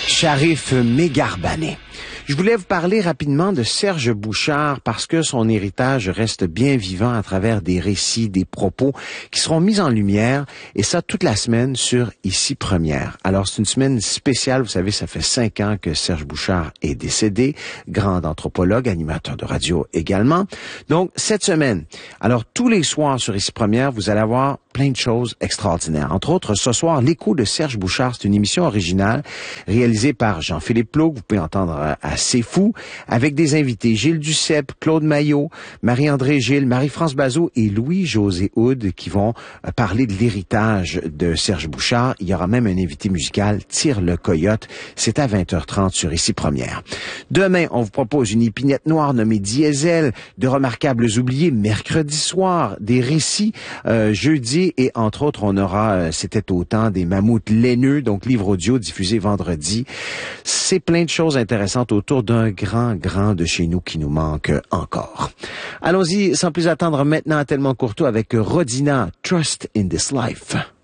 Sharif Megharbaneh. Je voulais vous parler rapidement de Serge Bouchard parce que son héritage reste bien vivant à travers des récits, des propos qui seront mis en lumière et ça toute la semaine sur Ici Première. Alors c'est une semaine spéciale, vous savez, ça fait 5 ans que Serge Bouchard est décédé, grand anthropologue, animateur de radio également. Donc cette semaine, alors tous les soirs sur Ici Première, vous allez avoir plein de choses extraordinaires. Entre autres, ce soir, l'écho de Serge Bouchard, c'est une émission originale réalisée par Jean-Philippe Plot, que vous pouvez entendre à C'est Fou, avec des invités Gilles Duceppe, Claude Maillot, Marie-André Gilles, Marie-France Bazot et Louis-José Houd qui vont parler de l'héritage de Serge Bouchard. Il y aura même un invité musical, Tire le Coyote. C'est à 20h30 sur Ici Première. Demain, on vous propose une épinette noire nommée Diesel, de remarquables oubliés mercredi soir, des récits jeudi et entre autres, on aura C'était au temps des mammouths laineux, donc livre audio diffusé vendredi. C'est plein de choses intéressantes autour d'un grand de chez nous qui nous manque encore. Allons-y, sans plus attendre maintenant à Tellement Courtois avec Rodina, Trust in this Life.